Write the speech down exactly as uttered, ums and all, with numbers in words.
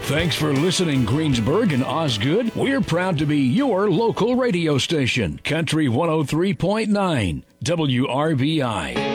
Thanks for listening, Greensburg and Osgood. We're proud to be your local radio station, Country one oh three point nine, W R B I.